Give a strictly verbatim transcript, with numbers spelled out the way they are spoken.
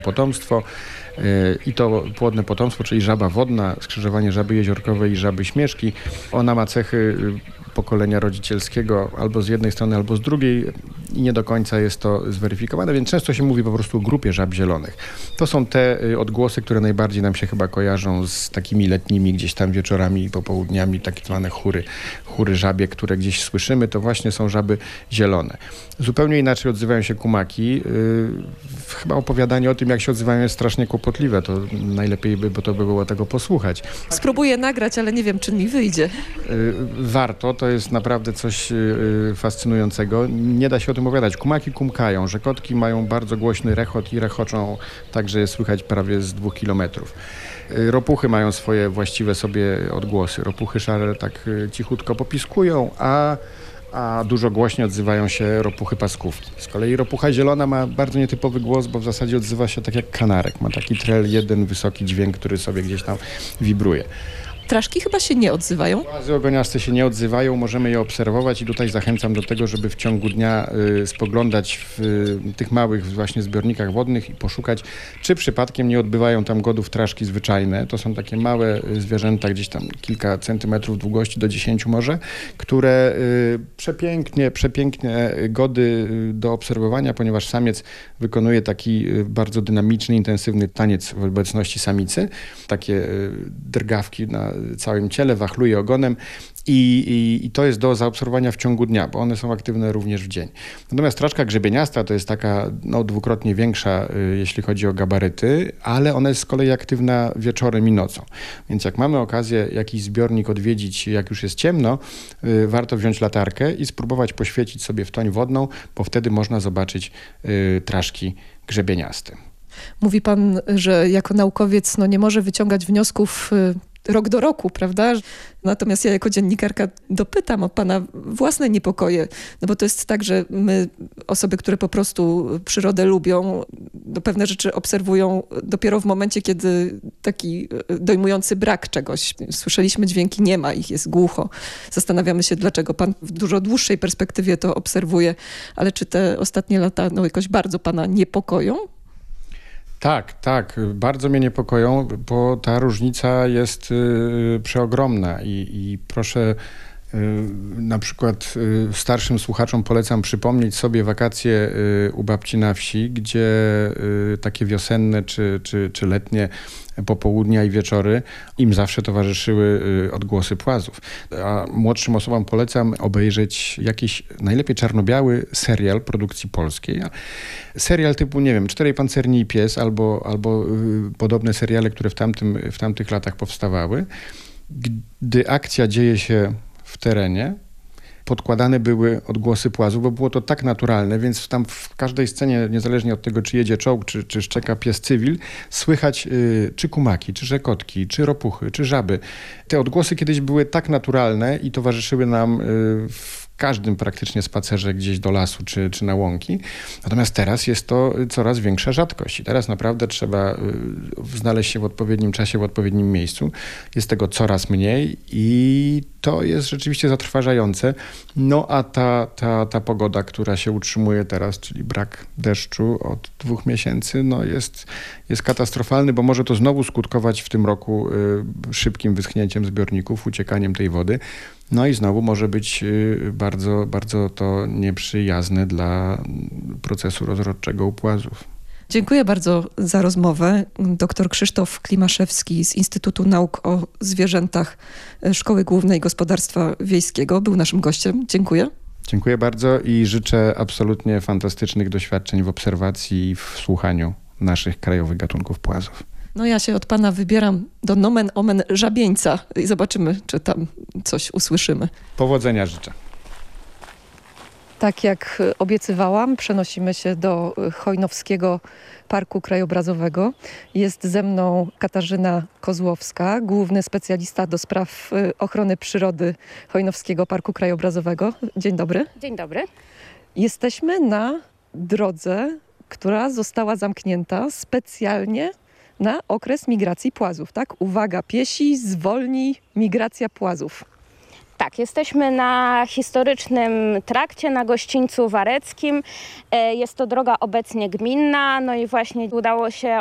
Potomstwo i to płodne potomstwo, czyli żaba wodna, skrzyżowanie żaby jeziorkowej i żaby śmieszki. Ona ma cechy pokolenia rodzicielskiego albo z jednej strony, albo z drugiej i nie do końca jest to zweryfikowane, więc często się mówi po prostu o grupie żab zielonych. To są te odgłosy, które najbardziej nam się chyba kojarzą z takimi letnimi gdzieś tam wieczorami i popołudniami, takie zwane chóry, chóry żabie, które gdzieś słyszymy, to właśnie są żaby zielone. Zupełnie inaczej odzywają się kumaki. Yy, chyba opowiadanie o tym, jak się odzywają, jest strasznie kłopotliwe. To najlepiej by, bo to by było tego posłuchać. Spróbuję nagrać, ale nie wiem, czy mi wyjdzie. Yy, warto, to jest naprawdę coś yy, fascynującego. Nie da się o tym opowiadać. Kumaki kumkają, rzekotki mają bardzo głośny rechot i rechoczą tak, że je słychać prawie z dwóch kilometrów. Yy, ropuchy mają swoje właściwe sobie odgłosy. Ropuchy szare tak yy, cichutko popiskują, a a dużo głośniej odzywają się ropuchy paskówki. Z kolei ropucha zielona ma bardzo nietypowy głos, bo w zasadzie odzywa się tak jak kanarek. Ma taki trel, jeden wysoki dźwięk, który sobie gdzieś tam wibruje. Traszki chyba się nie odzywają. Płazy ogoniaste się nie odzywają, możemy je obserwować i tutaj zachęcam do tego, żeby w ciągu dnia y, spoglądać w y, tych małych właśnie zbiornikach wodnych i poszukać, czy przypadkiem nie odbywają tam godów traszki zwyczajne. To są takie małe y, zwierzęta, gdzieś tam kilka centymetrów długości do dziesięciu może, które y, przepięknie, przepięknie gody y, do obserwowania, ponieważ samiec wykonuje taki y, bardzo dynamiczny, intensywny taniec w obecności samicy. Takie y, drgawki na całym ciele, wachluje ogonem i, i, i to jest do zaobserwowania w ciągu dnia, bo one są aktywne również w dzień. Natomiast traszka grzebieniasta to jest taka no, dwukrotnie większa, y, jeśli chodzi o gabaryty, ale ona jest z kolei aktywna wieczorem i nocą. Więc jak mamy okazję jakiś zbiornik odwiedzić, jak już jest ciemno, y, warto wziąć latarkę i spróbować poświecić sobie w toń wodną, bo wtedy można zobaczyć y, traszki grzebieniaste. Mówi pan, że jako naukowiec no, nie może wyciągać wniosków y rok do roku, prawda? Natomiast ja jako dziennikarka dopytam o pana własne niepokoje, no bo to jest tak, że my, osoby, które po prostu przyrodę lubią, no pewne rzeczy obserwują dopiero w momencie, kiedy taki dojmujący brak czegoś. Słyszeliśmy dźwięki, nie ma ich, jest głucho. Zastanawiamy się, dlaczego pan w dużo dłuższej perspektywie to obserwuje, ale czy te ostatnie lata no, jakoś bardzo pana niepokoją? Tak, tak. Bardzo mnie niepokoją, bo ta różnica jest y, przeogromna i, i proszę y, na przykład y, starszym słuchaczom polecam przypomnieć sobie wakacje y, u babci na wsi, gdzie y, takie wiosenne czy, czy, czy letnie popołudnia i wieczory im zawsze towarzyszyły y, odgłosy płazów. A młodszym osobom polecam obejrzeć jakiś najlepiej czarno-biały serial produkcji polskiej. Serial typu, nie wiem, Czterej pancerni i pies albo, albo y, podobne seriale, które w, tamtym, w tamtych latach powstawały. Gdy akcja dzieje się w terenie, podkładane były odgłosy płazów, bo było to tak naturalne, więc tam w każdej scenie, niezależnie od tego, czy jedzie czołg, czy, czy szczeka pies cywil, słychać y, czy kumaki, czy rzekotki, czy ropuchy, czy żaby. Te odgłosy kiedyś były tak naturalne i towarzyszyły nam y, w każdym praktycznie spacerze gdzieś do lasu czy, czy na łąki. Natomiast teraz jest to coraz większa rzadkość i teraz naprawdę trzeba y, znaleźć się w odpowiednim czasie, w odpowiednim miejscu. Jest tego coraz mniej i to jest rzeczywiście zatrważające. No a ta, ta, ta pogoda, która się utrzymuje teraz, czyli brak deszczu od dwóch miesięcy, no jest, jest katastrofalny, bo może to znowu skutkować w tym roku y, szybkim wyschnięciem zbiorników, uciekaniem tej wody. No i znowu może być y, bardzo, bardzo to nieprzyjazne dla procesu rozrodczego u płazów. Dziękuję bardzo za rozmowę. Doktor Krzysztof Klimaszewski z Instytutu Nauk o Zwierzętach Szkoły Głównej Gospodarstwa Wiejskiego był naszym gościem. Dziękuję. Dziękuję bardzo i życzę absolutnie fantastycznych doświadczeń w obserwacji i w słuchaniu naszych krajowych gatunków płazów. No ja się od pana wybieram do nomen omen żabieńca i zobaczymy, czy tam coś usłyszymy. Powodzenia życzę. Tak jak obiecywałam, przenosimy się do Chojnowskiego Parku Krajobrazowego. Jest ze mną Katarzyna Kozłowska, główny specjalista do spraw ochrony przyrody Chojnowskiego Parku Krajobrazowego. Dzień dobry. Dzień dobry. Jesteśmy na drodze, która została zamknięta specjalnie na okres migracji płazów, tak? Uwaga, piesi, zwolnij, migracja płazów. Tak, jesteśmy na historycznym trakcie, na gościńcu wareckim. E, Jest to droga obecnie gminna, no i właśnie udało się